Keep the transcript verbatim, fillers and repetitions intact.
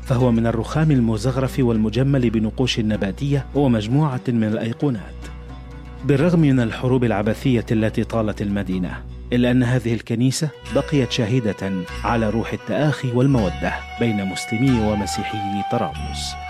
فهو من الرخام المزخرف والمجمل بنقوش نباتية ومجموعة من الأيقونات. بالرغم من الحروب العبثية التي طالت المدينة، إلا أن هذه الكنيسة بقيت شاهدة على روح التآخي والمودة بين مسلمي ومسيحي طرابلس.